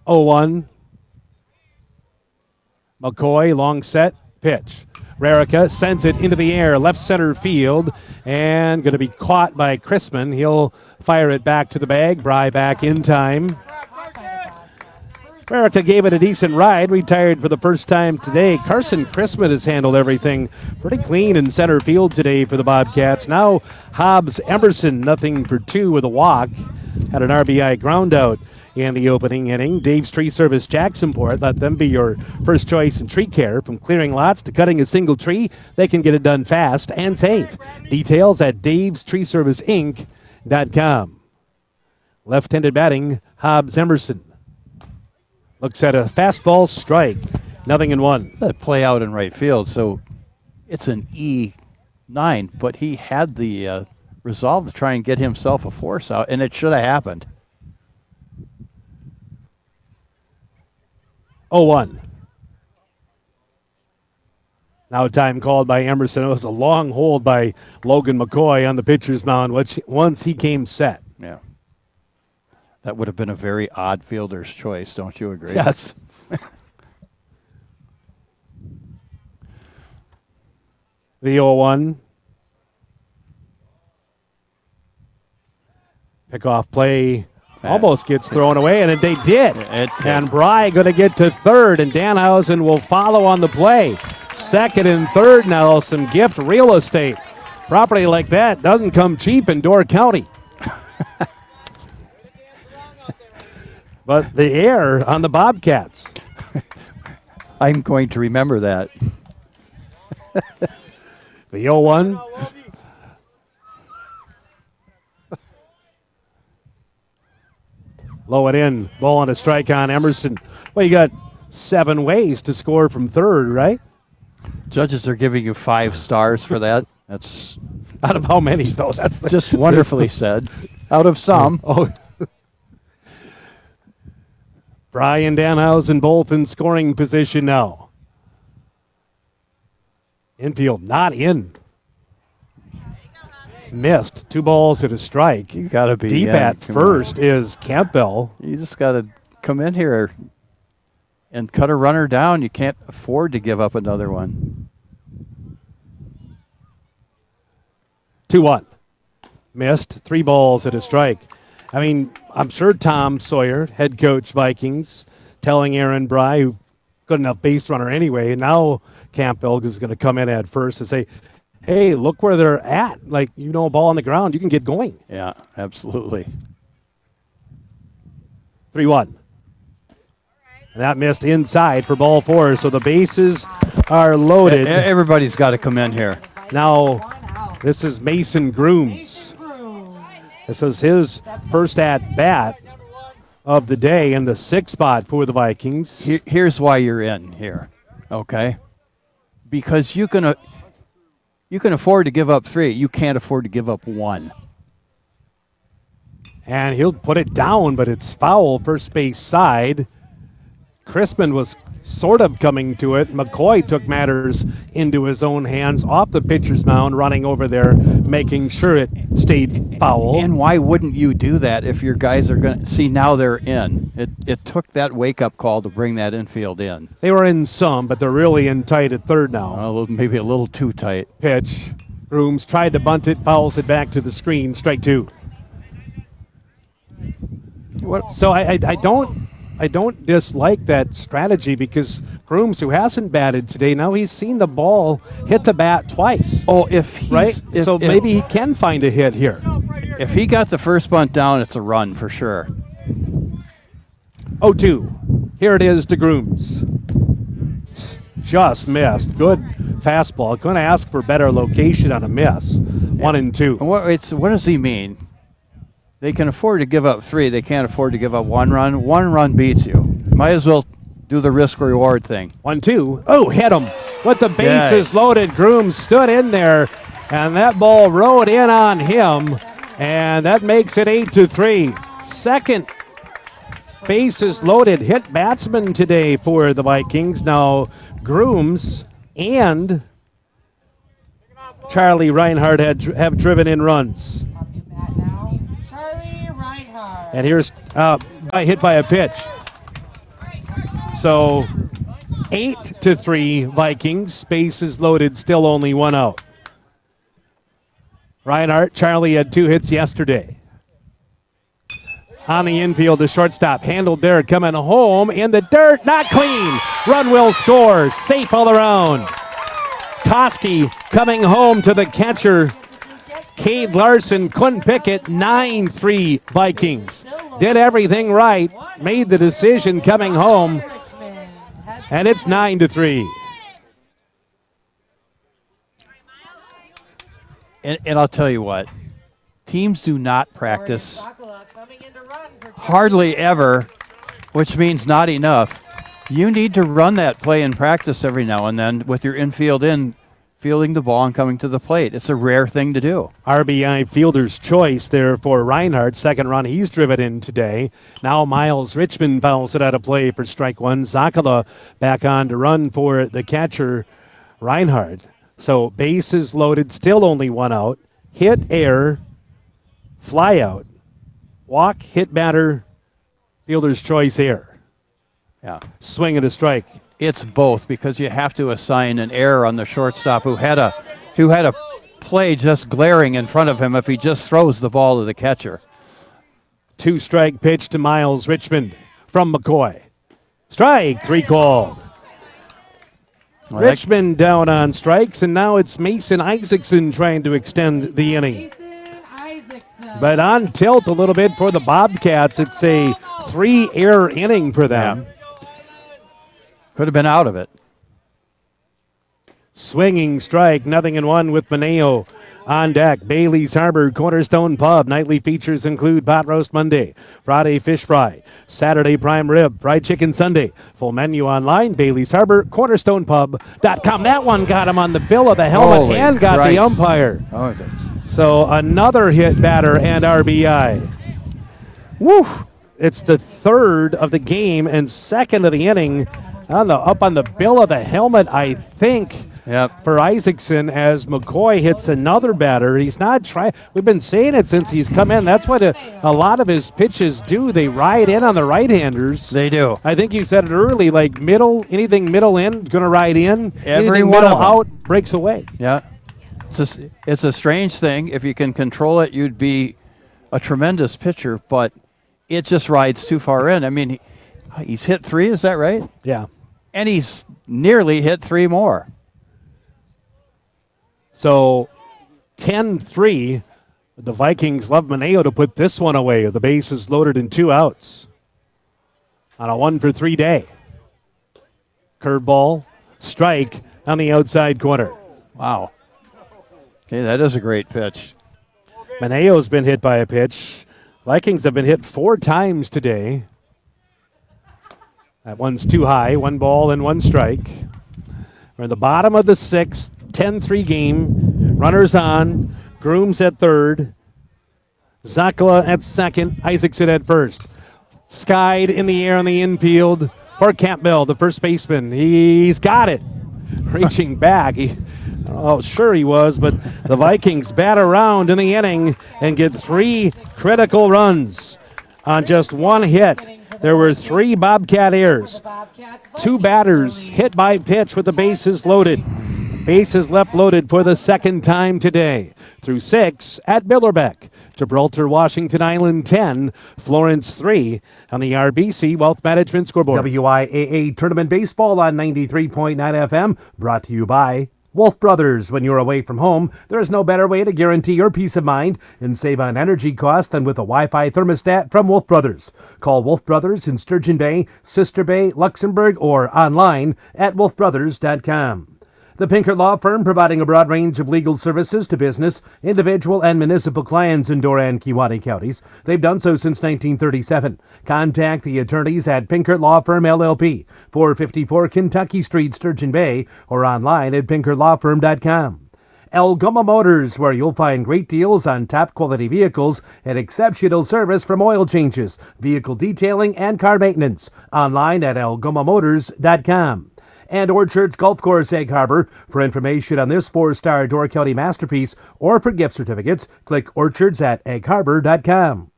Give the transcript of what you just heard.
0-1. McCoy, long set, pitch. Rarica sends it into the air, left center field, and going to be caught by Chrisman. He'll fire it back to the bag. Bry back in time. Rarica gave it a decent ride, retired for the first time today. Carson Chrisman has handled everything pretty clean in center field today for the Bobcats. Now Hobbs Emerson, 0-for-2 with a walk. Had an RBI ground out in the opening inning. Dave's Tree Service Jacksonport, let them be your first choice in tree care. From clearing lots to cutting a single tree, they can get it done fast and safe. Details at davestreeserviceinc.com. Left-handed batting, Hobbs Emerson. Looks at a fastball strike. 0-1. That play out in right field, so it's an E9, but he had the resolve to try and get himself a force out, and it should have happened. 0-1. Now time called by Emerson. It was a long hold by Logan McCoy on the pitcher's mound, which once he came set. Yeah. That would have been a very odd fielder's choice, don't you agree? Yes. The 0-1. Pickoff play almost gets thrown away, and they did. And Bry going to get to third, and Danhausen will follow on the play. Second and third now, some gift real estate. Property like that doesn't come cheap in Door County. But the air on the Bobcats. I'm going to remember that. The 0-1. Low it in. Ball on a strike on Emerson. Well, you got 7 ways to score from third, right? Judges are giving you 5 stars for that. That's out of how many, though? That's just wonderfully said. Out of some. Oh. Brian Danhausen both in scoring position now. Infield not in. Missed. 2 balls and a strike. You got to be deep at first is Campbell. You just got to come in here and cut a runner down. You can't afford to give up another one. 2-1. Missed. 3 balls and a strike. I mean, I'm sure Tom Sawyer, head coach Vikings, telling Aaron Bry, who good enough base runner anyway, and now Campbell is going to come in at first and say, hey, look where they're at. Like, a ball on the ground, you can get going. Yeah, absolutely. 3-1. And that missed inside for ball 4, so the bases are loaded. Everybody's got to come in here. Now, this is Mason Grooms. This is his first at-bat of the day in the 6th spot for the Vikings. Here's why you're in here, okay? Because you can afford to give up 3. You can't afford to give up 1. And he'll put it down, but it's foul, first base side. Chrisman was sort of coming to it. McCoy took matters into his own hands off the pitcher's mound, running over there, making sure it stayed foul. And why wouldn't you do that if your guys are going to see now they're in? It took that wake-up call to bring that infield in. They were in some, but they're really in tight at third now. Maybe a little too tight. Pitch. Grooms tried to bunt it, fouls it back to the screen. Strike 2. So I don't dislike that strategy because Grooms, who hasn't batted today, now he's seen the ball hit the bat twice. Oh, so maybe he can find a hit here. If he got the first bunt down, it's a run for sure. 0-2. Here it is to Grooms. Just missed. Good fastball. Going to ask for better location on a miss. 1-2. What does he mean? They can afford to give up 3. They can't afford to give up 1 run. 1 run beats you. Might as well do the risk-reward thing. 1-2. Oh, hit him. With the bases loaded, Grooms stood in there, and that ball rode in on him, and that makes it 8-3. Second bases loaded hit batsman today for the Vikings. Now, Grooms and Charlie Reinhardt have driven in runs. And here's hit by a pitch. So 8-3 Vikings. Bases loaded, still only one out. Reinhardt, Charlie had 2 hits yesterday. On the infield, the shortstop handled there, coming home in the dirt, not clean. Run will score, safe all around. Koski coming home to the catcher. Cade Larson couldn't pick it. 9-3 Vikings. Did everything right, made the decision coming home, and it's 9-3. And I'll tell you what, teams do not practice hardly ever, which means not enough. You need to run that play in practice every now and then with your infield in, fielding the ball and coming to the plate. It's a rare thing to do. RBI fielder's choice there for Reinhardt. Second run he's driven in today. Now Miles Richmond fouls it out of play for strike one. Zakala back on to run for the catcher, Reinhardt. So bases loaded, still only one out. Hit, error, fly out. Walk, hit batter, fielder's choice, error. Yeah. Swing and a strike. It's both, because you have to assign an error on the shortstop who had a play just glaring in front of him if he just throws the ball to the catcher. 2-strike pitch to Miles Richmond from McCoy. Strike, 3 called. Well, Richmond down on strikes, and now it's Mason Isaacson trying to extend the inning. But on tilt a little bit for the Bobcats. It's a 3-error inning for them. Yeah. Could have been out of it. Swinging strike, 0-1 with Mineo on deck. Bailey's Harbor Cornerstone Pub. Nightly features include pot roast Monday, Friday fish fry, Saturday prime rib, fried chicken Sunday. Full menu online, Bailey's Harbor Cornerstonepub.com. That one got him on the bill of the helmet. Holy and got Christ. the umpire. Oh, So another hit batter and RBI. Woo! It's the third of the game and second of the inning. Up on the bill of the helmet, I think, yep. for Isaacson, as McCoy hits another batter. He's not trying. We've been saying it since he's come in. That's what a lot of his pitches do. They ride in on the right-handers. They do. I think you said it early, like middle, anything middle in, going to ride in. Every anything one middle of them. out, breaks away. Yeah. It's a strange thing. If you can control it, you'd be a tremendous pitcher, but it just rides too far in. I mean, he's hit 3, is that right? Yeah. And he's nearly hit 3 more. So 10-3. The Vikings love Mineo to put this one away. The base is loaded in 2 outs on a 1-for-3 day. Curveball, strike on the outside corner. Wow. Okay, that is a great pitch. Mineo's been hit by a pitch. Vikings have been hit 4 times today. That one's too high. 1 ball and 1 strike. We're in the bottom of the 6th. 10-3 game. Runners on. Grooms at third. Zakala at second. Isaacson at first. Skied in the air on the infield for Campbell, the first baseman. He's got it. Reaching back. Sure he was, but the Vikings bat around in the inning and get 3 critical runs on just 1 hit. There were 3 Bobcat errors. 2 batters hit by pitch with the bases loaded. Bases left loaded for the second time today. Through 6 at Billerbeck. Gibraltar, Washington Island 10, Florence 3 on the RBC Wealth Management scoreboard. WIAA Tournament Baseball on 93.9 FM, brought to you by Wolf Brothers. When you're away from home, there is no better way to guarantee your peace of mind and save on energy costs than with a Wi-Fi thermostat from Wolf Brothers. Call Wolf Brothers in Sturgeon Bay, Sister Bay, Luxembourg, or online at wolfbrothers.com. The Pinkert Law Firm, providing a broad range of legal services to business, individual, and municipal clients in Dora and Kewaunee counties. They've done so since 1937. Contact the attorneys at Pinkert Law Firm, LLP, 454 Kentucky Street, Sturgeon Bay, or online at pinkertlawfirm.com. Algoma Motors, where you'll find great deals on top quality vehicles and exceptional service from oil changes, vehicle detailing, and car maintenance. Online at algomamotors.com. And Orchards Golf Course, Egg Harbor. For information on this 4-star Door County masterpiece or for gift certificates, click orchards at eggharbor.com.